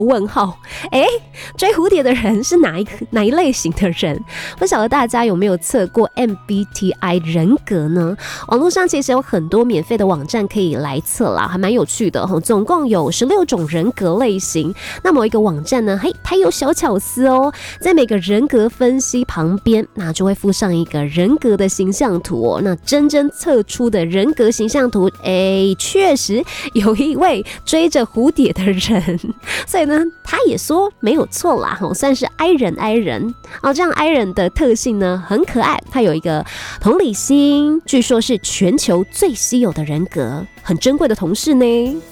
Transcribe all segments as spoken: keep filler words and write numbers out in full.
问号，哎，追蝴蝶的人是哪一哪一类型的人？不晓得大家有没有测过 M B T I 人格呢？网络上其实有很多免费的网站可以来测啦，还蛮有趣的。总共有十六种人格类型。那某一个网站呢，嘿，它有小巧思哦，在每个人格分析旁边，那就会附上一个人格的形象图哦。那真正测出的人格形象图，哎，确实有一位追着蝴蝶的人，所以呢，他也说没有错啦，算是 I 人 I 人哦。这样 I 人的特性呢很可爱，他有一个同理心，据说是全球最稀有的人格，很珍贵的同事呢。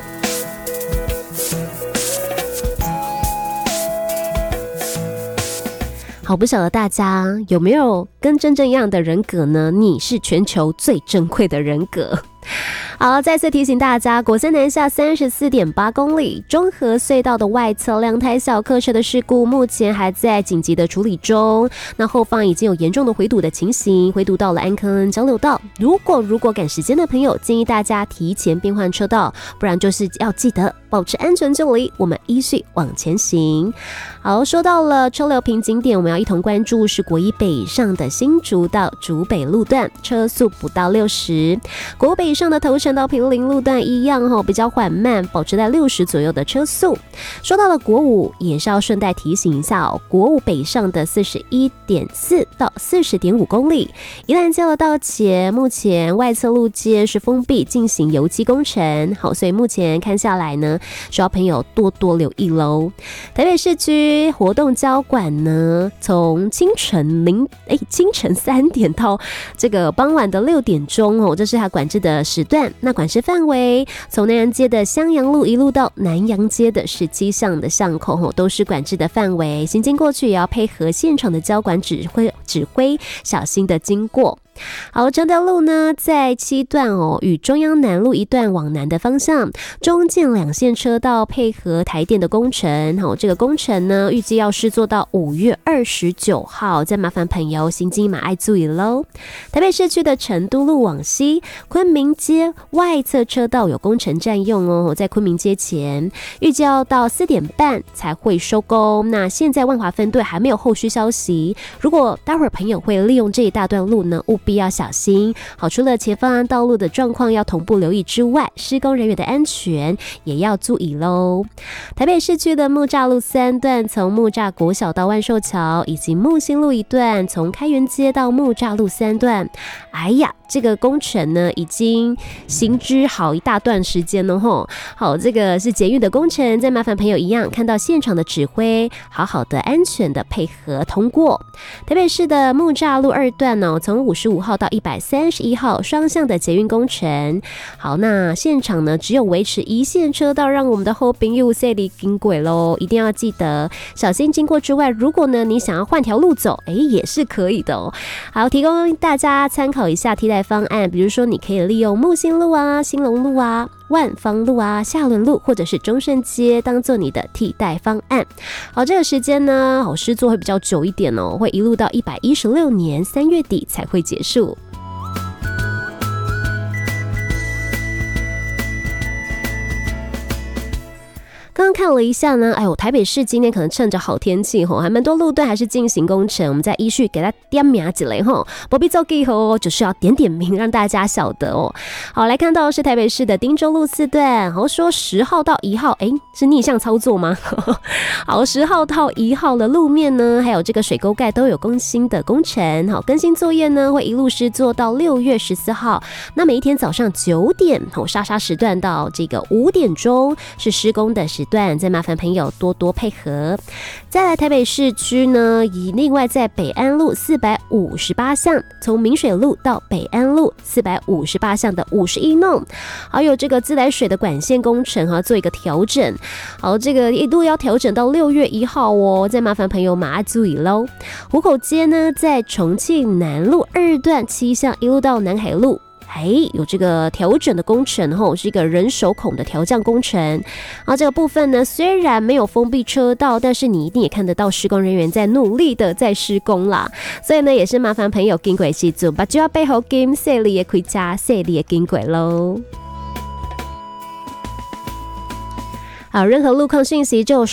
好，不晓得大家有没有跟真正一样的人格呢？你是全球最珍贵的人格。好，再次提醒大家，国三南下 三十四点八 公里中和隧道的外侧两台小客车的事故目前还在紧急的处理中，那后方已经有严重的回堵的情形，回堵到了安坑恩交流道。如果如果赶时间的朋友，建议大家提前变换车道，不然就是要记得保持安全距离，我们依序往前行。好，说到了车流瓶景点，我们要一同关注是国一北上的新竹到竹北路段，车速不到六十。国北上的头城到平林路段一样、哦、比较缓慢，保持在六十左右的车速。说到了国五，也是要顺带提醒一下哦，国五北上的 四十一点四 到 四十点五 公里，宜兰交流道前目前外侧路街是封闭进行油漆工程，好，所以目前看下来呢，需要朋友多多留意喽。台北市区活动交管呢，从清晨零哎清晨三点到这个傍晚的六点钟哦，这是它管制的时段。那管制范围从南洋街的襄阳路一路到南洋街的十七巷的巷口哦，都是管制的范围，行经过去也要配合现场的交管指挥指挥，小心的经过。好，这条路呢，在七段哦，与中央南路一段往南的方向，中间两线车道配合台电的工程。好，这个工程呢，预计要施作到五月二十九号，再麻烦朋友行经马爱注意喽。台北市区的成都路往西，昆明街外侧车道有工程占用哦，在昆明街前，预计要到四点半才会收工。那现在万华分队还没有后续消息，如果待会儿朋友会利用这一大段路呢，务必要小心。好，除了前方道路的状况要同步留意之外，施工人员的安全也要注意喽。台北市区的木栅路三段，从木栅国小到万寿桥，以及木星路一段，从开元街到木栅路三段，哎呀，这个工程呢已经行之好一大段时间了吼。好，这个是捷运的工程，再麻烦朋友一样看到现场的指挥，好好的安全的配合通过。台北市的木栅路二段呢、哦，从五十五号到一百三十一号双向的捷运工程。好，那现场呢只有维持一线车道，让我们的后朋友塞里经过咯，一定要记得小心经过之外，如果呢你想要换条路走，哎，也是可以的哦。好，提供大家参考一下替代方案，比如说你可以利用木星路啊、兴隆路啊、万芳路啊、下仑路或者是中正街当做你的替代方案。好，这个时间呢，好，施作会比较久一点哦，会一路到一百一十六年三月底才会结束。刚刚看了一下呢，哎呦，台北市今天可能趁着好天气吼，还蛮多路段还是进行工程，我们再依序给它点名几类吼，不必做记吼，就是要点点名让大家晓得哦。好，来看到是台北市的汀州路四段，好说十号到一号，哎，是逆向操作吗？好，十号到一号的路面呢，还有这个水沟盖都有更新的工程，好，更新作业呢会一路施作到六月十四号。那每一天早上九点，好，沙沙时段到这个五点钟是施工的时段，再麻烦朋友多多配合。再来台北市区呢，以另外在北安路四百五十八巷，从明水路到北安路四百五十八巷的五十一弄，还有这个自来水的管线工程哈，做一个调整。好，这个一路要调整到六月一号哦，再麻烦朋友马上注意喽。湖口街呢，在重庆南路二段七巷一路到南海路。哎，有这个调整的工程吼，是一个人手孔的调降工程。啊，这个部分呢，虽然没有封闭车道，但是你一定也看得到施工人员在努力的在施工啦。所以呢，也是麻烦朋友经过时阵，把就要背后金细里的开车，细里的经过喽。 好，任何路况讯息就